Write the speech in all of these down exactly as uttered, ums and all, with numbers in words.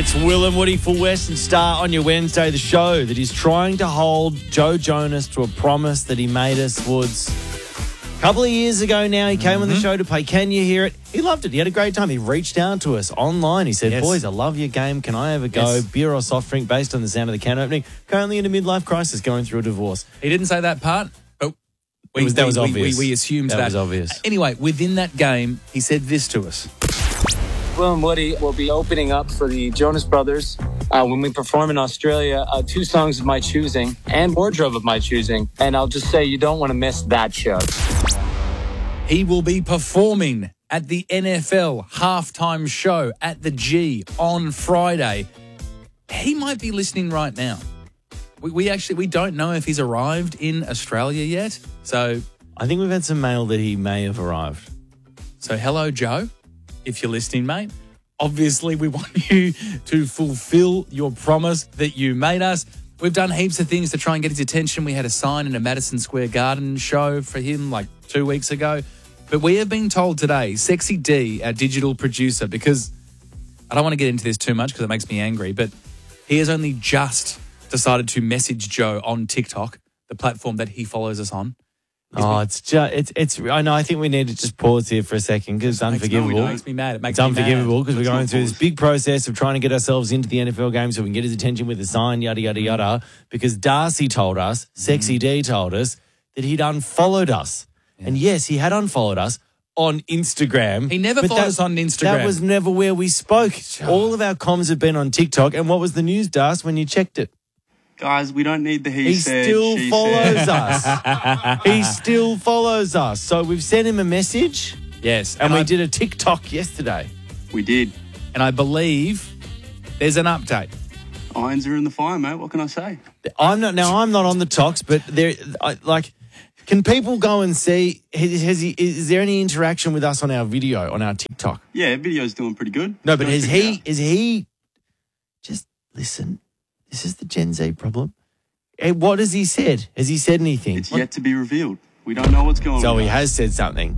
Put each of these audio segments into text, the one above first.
It's Will and Woody for Western Star on your Wednesday, the show that is trying to hold Joe Jonas to a promise that he made us, Woods. A couple of years ago now, he came mm-hmm. on the show to play Can You Hear It? He loved it. He had a great time. He reached out to us online. He said, yes. boys, I love your game. Can I have a go? Yes. Beer or soft drink based on the sound of the can opening. Currently in a midlife crisis, going through a divorce. He didn't say that part. Oh, we, was, that we, was obvious. We, we assumed that. That was obvious. Anyway, within that game, he said this to us. Will and Woody will be opening up for the Jonas Brothers uh, when we perform in Australia. Uh, two songs of my choosing and wardrobe of my choosing. And I'll just say you don't want to miss that show. He will be performing at the N F L halftime show at the G on Friday. He might be listening right now. We, we actually we don't know if he's arrived in Australia yet. So I think we've had some mail that he may have arrived. So hello, Joe. If you're listening, mate, obviously we want you to fulfill your promise that you made us. We've done heaps of things to try and get his attention. We had a sign in a Madison Square Garden show for him like two weeks ago. But we have been told today, Sexy D, our digital producer, because I don't want to get into this too much because it makes me angry, but he has only just decided to message Joe on TikTok, the platform that he follows us on. He's oh, been, it's just, it's, it's, I know, I think we need to just pause here for a second because it's unforgivable. It makes me mad. It makes it's me unforgivable because we're going through pause. this big process of trying to get ourselves into the N F L game so we can get his attention with a sign, yada, yada, yada. Because Darcy told us, Sexy mm. D told us, that he'd unfollowed us. Yeah. And yes, he had unfollowed us on Instagram. He never followed that, us on Instagram. That was never where we spoke. All of our comms have been on TikTok. And what was the news, Darcy, when you checked it? Guys, we don't need the he, he said, still she follows said. us. He still follows us. So we've sent him a message. Yes. And, and we I, did a TikTok yesterday. We did. And I believe there's an update. Irons are in the fire, mate. What can I say? I'm not now. I'm not on the talks, but there, I, like, can people go and see? Has, has he? Is there any interaction with us on our video on our TikTok? Yeah, video's doing pretty good. No, but has he? Is he? Just listen. This is the Gen Z problem. Hey, what has he said? Has he said anything? It's what? yet to be revealed. We don't know what's going so on. So he has said something.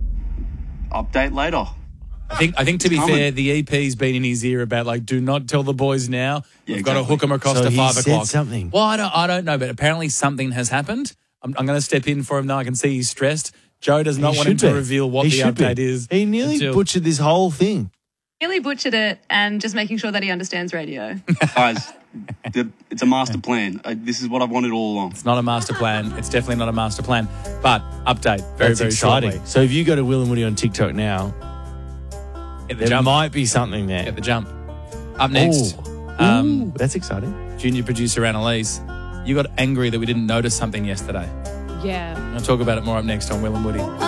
Update later. I think, I think to be coming. fair, the E P's been in his ear about, like, do not tell the boys now. Yeah, We've exactly. got to hook them across so to he five said o'clock. something. Well, I don't, I don't know, but apparently something has happened. I'm, I'm going to step in for him now. I can see he's stressed. Joe does not he want him be. to reveal what he the update be. is. He nearly until... butchered this whole thing. Nearly butchered it and just making sure that he understands radio. Guys, the, it's a master plan. Uh, this is what I've wanted all along. It's not a master plan. It's definitely not a master plan. But update very, That's very exciting. shortly. So if you go to Will and Woody on TikTok now, Get the there jump. might be something there. Get the jump. Up next, Ooh. um, Ooh, that's exciting. Junior producer Annalise, you got angry that we didn't notice something yesterday. Yeah. I'll talk about it more up next on Will and Woody.